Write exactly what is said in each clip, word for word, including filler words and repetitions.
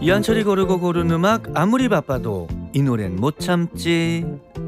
이한철이 고르고 고른 음악, 아무리 바빠도 이 노래는 못 참지.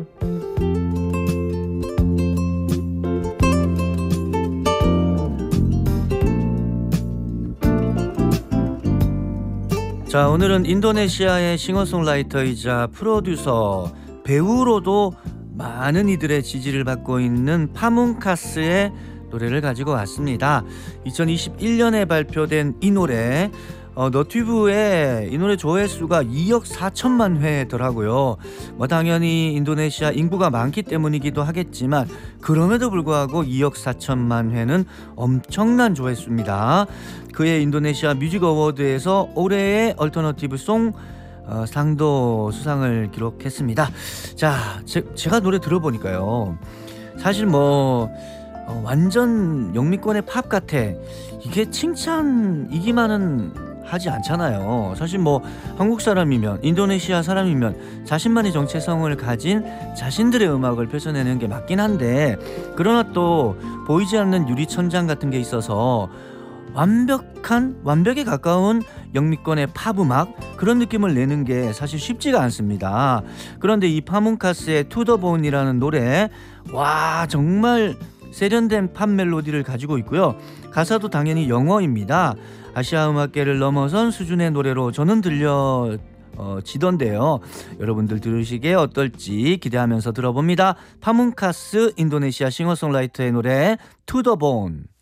자, 오늘은 인도네시아의 싱어송라이터이자 프로듀서, 배우로도 많은 이들의 지지를 받고 있는 파문카스의 노래를 가지고 왔습니다. 이천이십일 년에 발표된 이 노래, 어, 너튜브에 이 노래 조회수가 이억 사천만 회더라고요. 뭐 당연히 인도네시아 인구가 많기 때문이기도 하겠지만 그럼에도 불구하고 이억 사천만 회는 엄청난 조회수입니다. 그의 인도네시아 뮤직 어워드에서 올해의 얼터너티브 송 어, 상도 수상을 기록했습니다. 자, 제, 제가 노래 들어보니까요, 사실 뭐 어, 완전 영미권의 팝 같아, 이게 칭찬이기만은 하지 않잖아요. 사실 뭐 한국 사람이면, 인도네시아 사람이면 자신만의 정체성을 가진 자신들의 음악을 펼쳐내는 게 맞긴 한데, 그러나 또 보이지 않는 유리천장 같은 게 있어서 완벽한, 완벽에 가까운 영미권의 팝 음악, 그런 느낌을 내는 게 사실 쉽지가 않습니다. 그런데 이 파문카스의 투 더 본이라는 노래, 와, 정말 세련된 팝 멜로디를 가지고 있고요. 가사도 당연히 영어입니다. 아시아 음악계를 넘어선 수준의 노래로 저는 들려 어, 지던데요. 여러분들 들으시기에 어떨지 기대하면서 들어봅니다. 파문카스, 인도네시아 싱어송라이터의 노래 투 더 본.